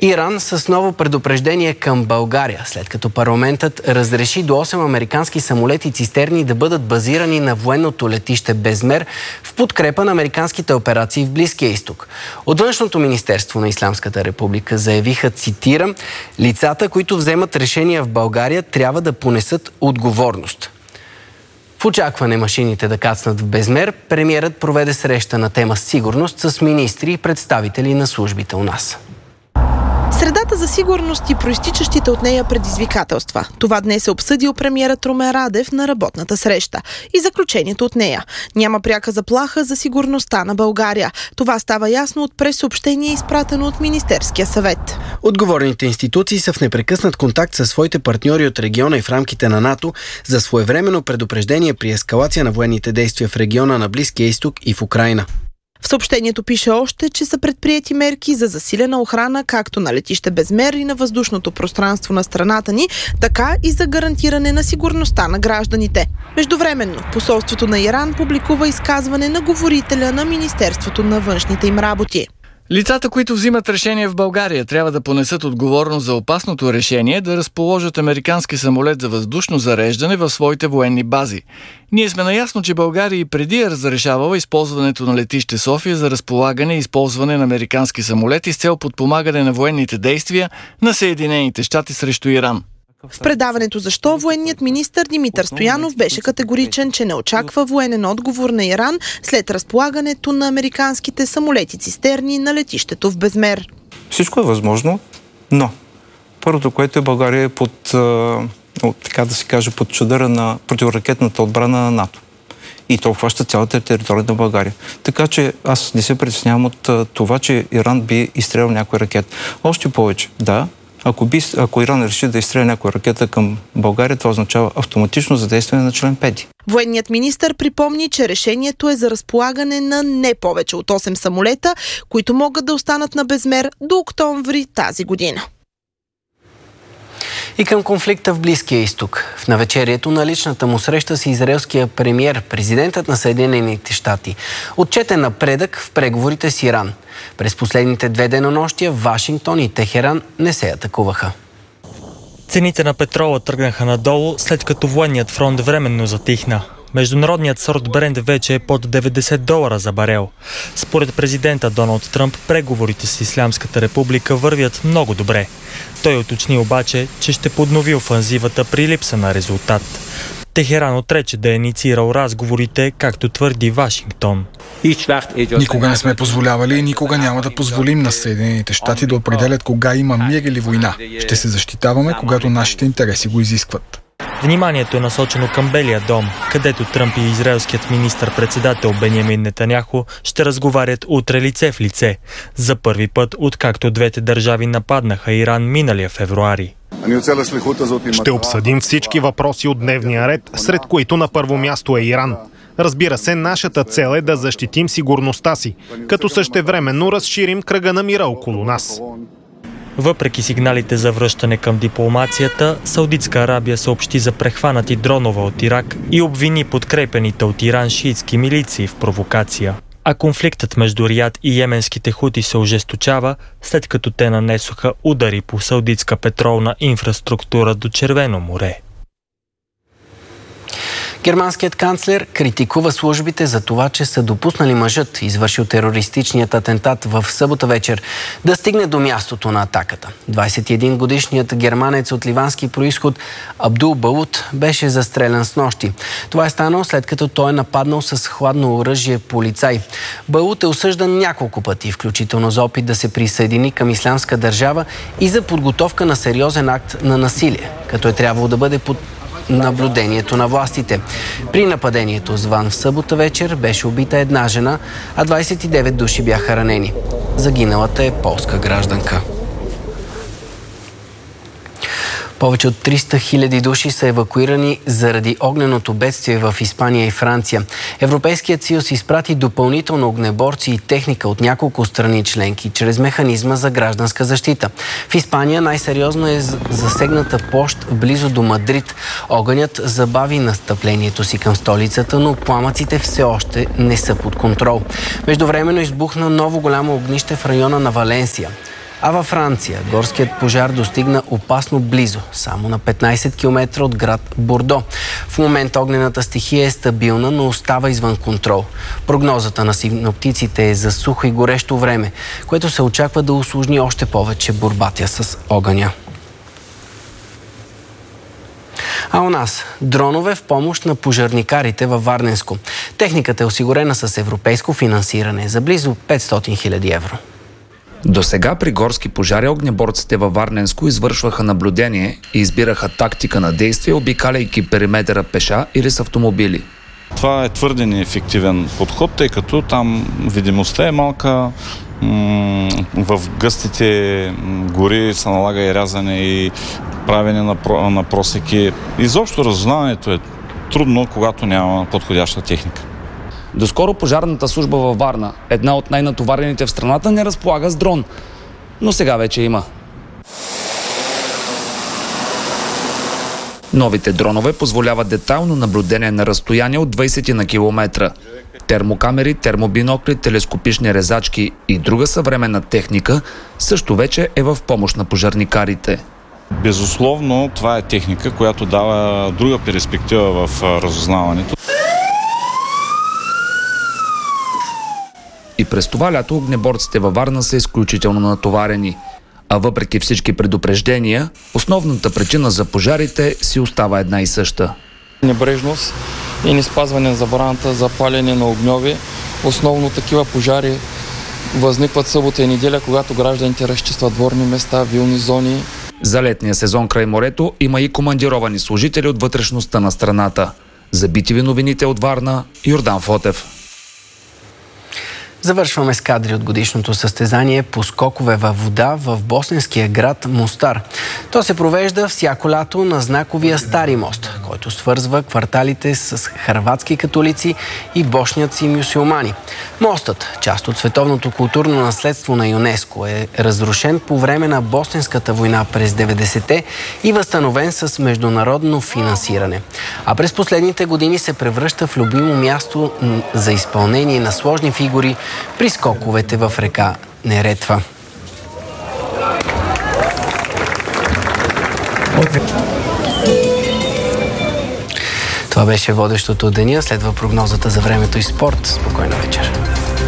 Иран с ново предупреждение към България, след като парламентът разреши до 8 американски самолети цистерни да бъдат базирани на военното летище Безмер в подкрепа на американските операции в Близкия изток. От Външното министерство на Ислямската република заявиха, цитирам, лицата, които вземат решения в България, трябва да понесат отговорност. В очакване машините да кацнат в Безмер, премиерът проведе среща на тема сигурност с министри и представители на службите у нас. Средата за сигурност и проистичащите от нея предизвикателства. Това днес е обсъдил премиерът Румен Радев на работната среща. И заключението от нея. Няма пряка заплаха за сигурността на България. Това става ясно от пресъобщение, изпратено от Министерския съвет. Отговорните институции са в непрекъснат контакт със своите партньори от региона и в рамките на НАТО за своевременно предупреждение при ескалация на военните действия в региона на Близкия изток и в Украйна. В съобщението пише още, че са предприети мерки за засилена охрана както на летище Безмер и на въздушното пространство на страната ни, така и за гарантиране на сигурността на гражданите. Междувременно, посолството на Иран публикува изказване на говорителя на Министерството на външните им работи. Лицата, които взимат решение в България, трябва да понесат отговорност за опасното решение да разположат американски самолет за въздушно зареждане в своите военни бази. Ние сме наясно, че България и преди е разрешавала използването на летище София за разполагане и използване на американски самолети с цел подпомагане на военните действия на Съединените щати срещу Иран. В предаването «Защо» военният министър Димитър Стоянов беше категоричен, че не очаква военен отговор на Иран след разполагането на американските самолети-цистерни на летището в Безмер. Всичко е възможно, но първото, което е, България е под, така да се каже, под чадъра на противоракетната отбрана на НАТО. И то обхваща цялата територия на България. Така че аз не се притеснявам от това, че Иран би изстрелял някой ракет. Още повече, да, ако Иран реши да изстреля някоя ракета към България, това означава автоматично задействане на член 5. Военният министър припомни, че решението е за разполагане на не повече от 8 самолета, които могат да останат на Безмер до октомври тази година. И към конфликта в Близкия изток. В навечерието на личната му среща с израелския премиер, президентът на Съединените щати отчете напредък в преговорите с Иран. През последните 2 денонощия Вашингтон и Техеран не се атакуваха. Цените на петрола тръгнаха надолу, след като военният фронт временно затихна. Международният сорт Брент вече е под $90 за барел. Според президента Доналд Тръмп, преговорите с Ислямската република вървят много добре. Той уточни обаче, че ще поднови офанзивата при липса на резултат. Техеран отрече да е инициирал разговорите, както твърди Вашингтон. Никога не сме позволявали и никога няма да позволим на Съединените щати да определят кога има мир или война. Ще се защитаваме, когато нашите интереси го изискват. Вниманието е насочено към Белия дом, където Тръмп и израелският министър-председател Бенямин Нетаняху ще разговарят утре лице в лице. За първи път, откакто двете държави нападнаха Иран миналия февруари. Ще обсъдим всички въпроси от дневния ред, сред които на първо място е Иран. Разбира се, нашата цел е да защитим сигурността си, като същевременно разширим кръга на мира около нас. Въпреки сигналите за връщане към дипломацията, Саудитска Арабия съобщи за прехванати дронове от Ирак и обвини подкрепените от Иран шиитски милиции в провокация. А конфликтът между Риад и йеменските хути се ожесточава, след като те нанесоха удари по саудитска петролна инфраструктура до Червено море. Германският канцлер критикува службите за това, че са допуснали мъжът, извършил терористичният атентат в събота вечер, да стигне до мястото на атаката. 21-годишният германец от ливански происход Абдул Бауд беше застрелян снощи. Това е станало след като той е нападнал с хладно оръжие полицай. Бауд е осъждан няколко пъти, включително за опит да се присъедини към Ислямска държава и за подготовка на сериозен акт на насилие, като е трябвало да бъде под наблюдението на властите. При нападението с ван в събота вечер беше убита една жена, а 29 души бяха ранени. Загиналата е полска гражданка. Повече от 300 000 души са евакуирани заради огненото бедствие в Испания и Франция. Европейският съюз изпрати допълнително огнеборци и техника от няколко страни членки чрез механизма за гражданска защита. В Испания най-сериозно е засегната площ близо до Мадрид. Огънят забави настъплението си към столицата, но пламъците все още не са под контрол. Междувременно избухна ново голямо огнище в района на Валенсия. А във Франция горският пожар достигна опасно близо, само на 15 км от град Бордо. В момента огнената стихия е стабилна, но остава извън контрол. Прогнозата на синоптиците е за сухо и горещо време, което се очаква да усложни още повече борбата с огъня. А у нас дронове в помощ на пожарникарите във Варненско. Техниката е осигурена с европейско финансиране за близо 500 000 евро. До сега при горски пожари огнеборците във Варненско извършваха наблюдение и избираха тактика на действие, обикаляйки периметъра пеша или с автомобили. Това е твърде неефективен подход, тъй като там видимостта е малка, в гъстите гори се налага и рязане и правене на просеки. Изобщо разузнаването е трудно, когато няма подходяща техника. Доскоро пожарната служба във Варна, една от най-натоварените в страната, не разполага с дрон. Но сега вече има. Новите дронове позволяват детайлно наблюдение на разстояние от 20 на километра. Термокамери, термобинокли, телескопични резачки и друга съвременна техника също вече е в помощ на пожарникарите. Безусловно, това е техника, която дава друга перспектива в разузнаването. И през това лято огнеборците във Варна са изключително натоварени. А въпреки всички предупреждения, основната причина за пожарите си остава една и съща. Небрежност и неспазване на забраната за палене на огньови. Основно такива пожари възникват събота и неделя, когато гражданите разчистват дворни места, вилни зони. За летния сезон край морето има и командировани служители от вътрешността на страната. За BTV новините от Варна, Йордан Фотев. Завършваме с кадри от годишното състезание по скокове във вода в босненския град Мостар. То се провежда всяко лято на знаковия Стари мост, който свързва кварталите с хърватски католици и бошняци мюсюлмани. Мостът, част от световното културно наследство на ЮНЕСКО, е разрушен по време на Босненската война през 90-те и възстановен с международно финансиране. А през последните години се превръща в любимо място за изпълнение на сложни фигури при скоковете в река Неретва. Това беше водещото от деня. Следва прогнозата за времето и спорт. Спокойна вечер.